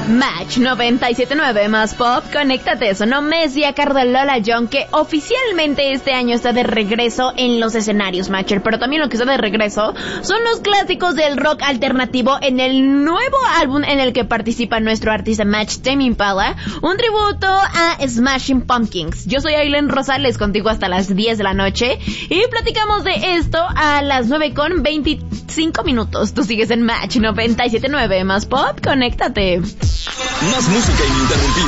Match 97.9 más pop, conéctate. Sonó Messi a cargo de Lola Young, que oficialmente este año está de regreso en los escenarios, Matcher. Pero también lo que está de regreso son los clásicos del rock alternativo en el nuevo álbum en el que participa nuestro artista Match, Tame Impala, un tributo a Smashing Pumpkins. Yo soy Aileen Rosales, contigo hasta las 10 de la noche y platicamos de esto a las 9:25. Tú sigues en Match 97.9 más pop, conéctate. Más música ininterrumpida.